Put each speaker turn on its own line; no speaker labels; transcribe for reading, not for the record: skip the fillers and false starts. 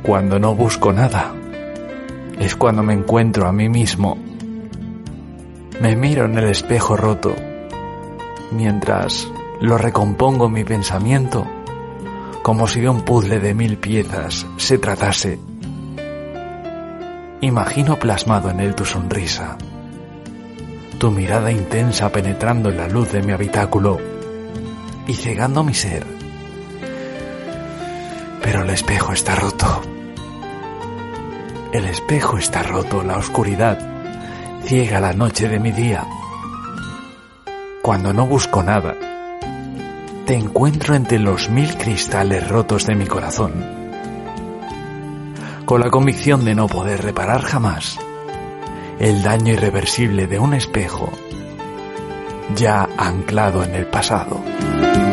Cuando no busco nada, es cuando me encuentro a mí mismo. Me miro en el espejo roto, mientras lo recompongo en mi pensamiento, como si de un puzzle de 1000 piezas se tratase. Imagino plasmado en él tu sonrisa, tu mirada intensa penetrando en la luz de mi habitáculo y cegando mi ser. Pero el espejo está roto. El espejo está roto, la oscuridad ciega la noche de mi día. Cuando no busco nada, te encuentro entre los 1000 cristales rotos de mi corazón, con la convicción de no poder reparar jamás el daño irreversible de un espejo ya anclado en el pasado.